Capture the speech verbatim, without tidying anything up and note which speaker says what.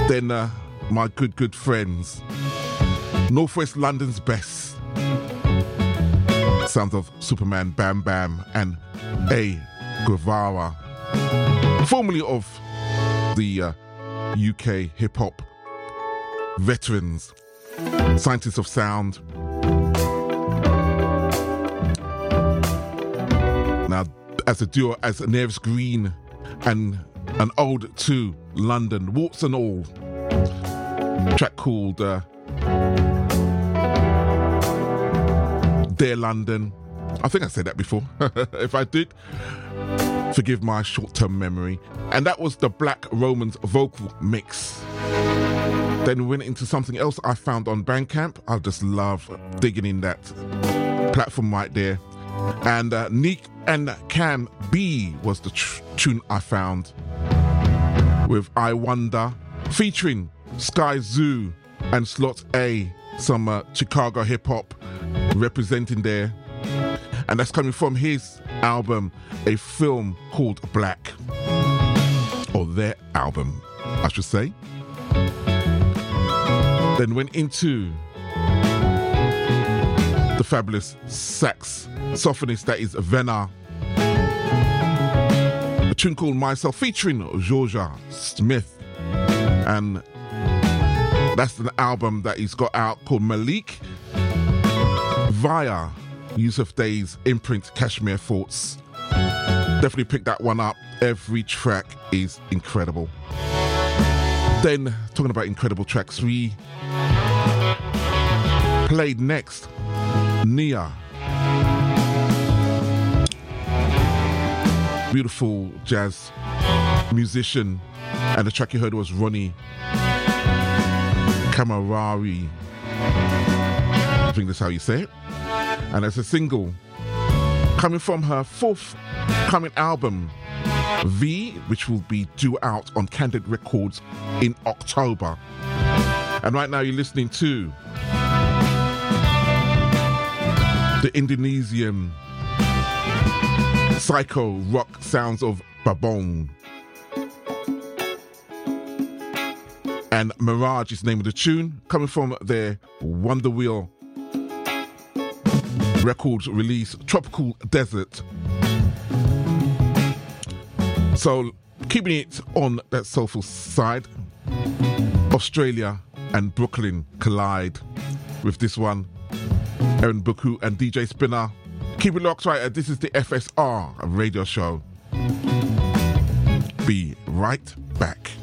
Speaker 1: Then uh, my good, good friends, Northwest London's best. Sounds of Superman, Bam Bam, and A. Guevara, formerly of the uh, U K hip-hop veterans, scientists of sound. Now, as a duo, as Nevis Green and an ode to London, warts and all. Track called uh, Dear London. I think I said that before. If I did, forgive my short-term memory. And that was the Black Romans vocal mix. Then we went into something else I found on Bandcamp. I just love digging in that platform right there. And uh, Neek and Cam B was the tr- tune I found with I Wonder, featuring Sky Zoo and Slot A, some uh, Chicago hip-hop representing there. And that's coming from his album, a film called Black. Or their album, I should say. Then went into the fabulous sax sophanist that is Venna. A tune called Myself featuring Georgia Smith. And that's an album that he's got out called Malik via Yusuf Day's imprint Kashmir Thoughts. Definitely pick that one up. Every track is incredible. Then, talking about incredible tracks, we played next Nia. Beautiful jazz musician. And the track you heard was Ronnie Camarari. I think that's how you say it. And it's a single coming from her fourth coming album, V, which will be due out on Candid Records in October. And right now you're listening to the Indonesian psycho rock sounds of Babong. And Mirage is the name of the tune, coming from their Wonder Wheel Records release, Tropical Desert. So, keeping it on that soulful side, Australia and Brooklyn collide with this one. Aaron Buku and D J Spinner. Keep it locked right. This is the F S R radio show. Be right back.